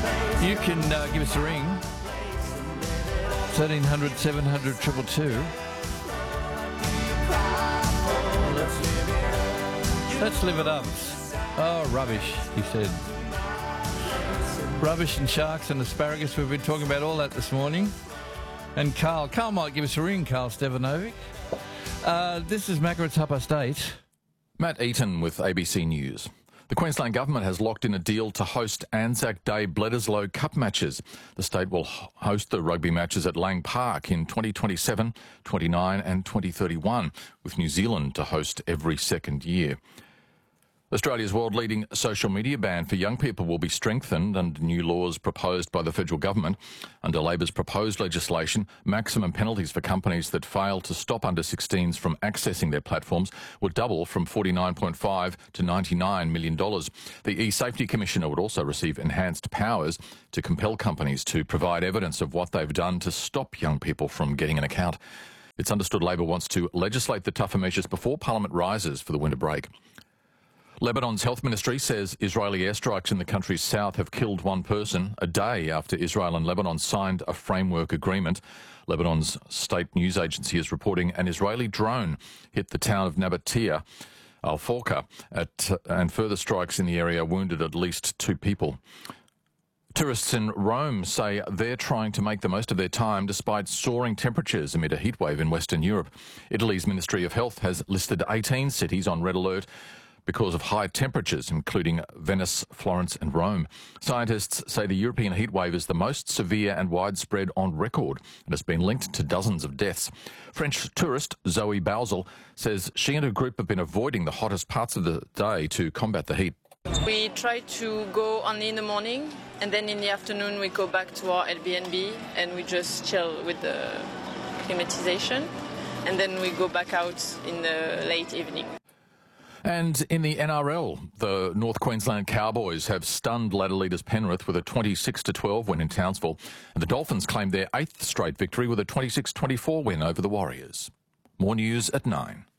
You can give us a ring. 1300 700 222. Let's live it up. Oh, rubbish, he said. Rubbish and sharks and asparagus. We've been talking about all that this morning. And Carl might give us a ring, Carl Stevanovic. This is Makarats State. Matt Eaton with ABC News. The Queensland Government has locked in a deal to host Anzac Day Bledisloe Cup matches. The state will host the rugby matches at Lang Park in 2027, 29 and 2031, with New Zealand to host every second year. Australia's world-leading social media ban for young people will be strengthened under new laws proposed by the federal government. Under Labor's proposed legislation, maximum penalties for companies that fail to stop under-16s from accessing their platforms will double from $49.5 to $99 million. The E-Safety Commissioner would also receive enhanced powers to compel companies to provide evidence of what they've done to stop young people from getting an account. It's understood Labor wants to legislate the tougher measures before Parliament rises for the winter break. Lebanon's health ministry says Israeli airstrikes in the country's south have killed one person a day after Israel and Lebanon signed a framework agreement. Lebanon's state news agency is reporting an Israeli drone hit the town of Nabatea al-Fawqa, and further strikes in the area wounded at least 2 people. Tourists in Rome say they're trying to make the most of their time despite soaring temperatures amid a heatwave in Western Europe. Italy's Ministry of Health has listed 18 cities on red alert because of high temperatures, including Venice, Florence and Rome. Scientists say the European heatwave is the most severe and widespread on record and has been linked to dozens of deaths. French tourist Zoe Bausel says she and her group have been avoiding the hottest parts of the day to combat the heat. We try to go only in the morning, and then in the afternoon we go back to our Airbnb and we just chill with the climatization, and then we go back out in the late evening. And in the NRL, the North Queensland Cowboys have stunned ladder leaders Penrith with a 26-12 win in Townsville. And the Dolphins claimed their 8th straight victory with a 26-24 win over the Warriors. More news at 9.